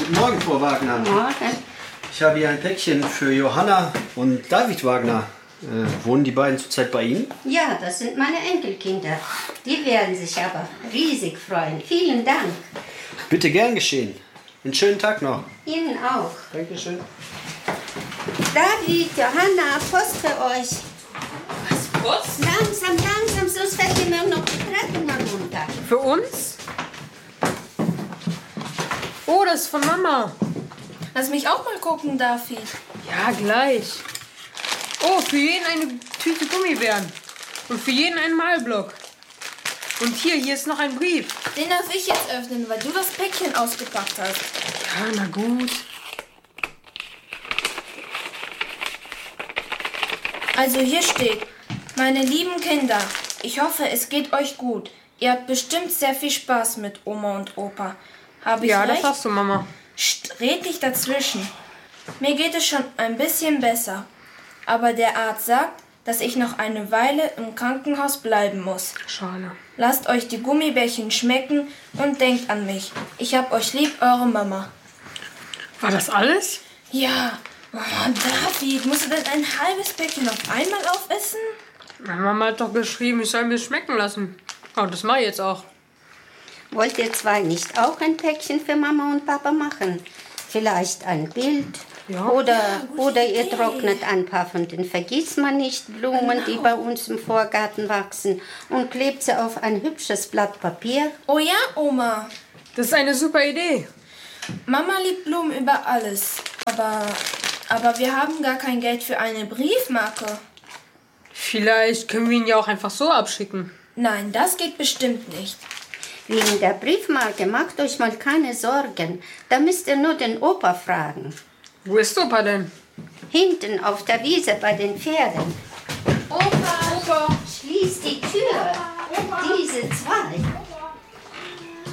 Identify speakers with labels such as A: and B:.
A: Guten Morgen, Frau Wagner.
B: Guten Morgen.
A: Ich habe hier ein Päckchen für Johanna und David Wagner. Wohnen die beiden zurzeit bei Ihnen?
B: Ja, das sind meine Enkelkinder. Die werden sich aber riesig freuen. Vielen Dank.
A: Bitte gern geschehen. Einen schönen Tag noch.
B: Ihnen auch.
A: Dankeschön.
B: David, Johanna, Post für euch.
C: Was, Post?
B: Langsam, sonst fällt ihr mir noch die Treppen herunter.
C: Für uns? Oh, das ist von Mama.
D: Lass mich auch mal gucken, David.
C: Ja, gleich. Oh, für jeden eine Tüte Gummibären. Und für jeden einen Malblock. Und hier ist noch ein Brief.
D: Den darf ich jetzt öffnen, weil du das Päckchen ausgepackt hast.
C: Ja, na gut.
D: Also hier steht: Meine lieben Kinder, ich hoffe, es geht euch gut. Ihr habt bestimmt sehr viel Spaß mit Oma und Opa. Habe ich
C: Ja,
D: recht?
C: das hast du, Mama.
D: Psst, red nicht dazwischen. Mir geht es schon ein bisschen besser. Aber der Arzt sagt, dass ich noch eine Weile im Krankenhaus bleiben muss.
C: Schade.
D: Lasst euch die Gummibärchen schmecken und denkt an mich. Ich hab euch lieb, eure Mama.
C: War das alles?
D: Ja. Oh, David, musst du denn ein halbes Päckchen auf einmal aufessen?
C: Meine Mama hat doch geschrieben, ich soll mir schmecken lassen. Oh, das mache ich jetzt auch.
B: Wollt ihr zwei nicht auch ein Päckchen für Mama und Papa machen? Vielleicht ein Bild?
C: Ja.
B: Oder ihr trocknet ein paar von den Vergissmeinnicht-Blumen, die bei uns im Vorgarten wachsen, und klebt sie auf ein hübsches Blatt Papier.
D: Oh ja, Oma.
C: Das ist eine super Idee.
D: Mama liebt Blumen über alles. Aber wir haben gar kein Geld für eine Briefmarke.
C: Vielleicht können wir ihn ja auch einfach so abschicken.
D: Nein, das geht bestimmt nicht.
B: Wegen der Briefmarke macht euch mal keine Sorgen. Da müsst ihr nur den Opa fragen.
C: Wo ist Opa denn?
B: Hinten auf der Wiese bei den Pferden.
D: Opa!
B: Schließ die